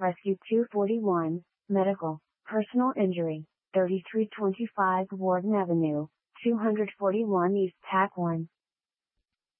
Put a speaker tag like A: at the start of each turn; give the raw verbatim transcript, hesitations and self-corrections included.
A: Rescue two forty-one, Medical, Personal Injury, thirty-three twenty-five Warden Avenue, two forty-one East Tack one.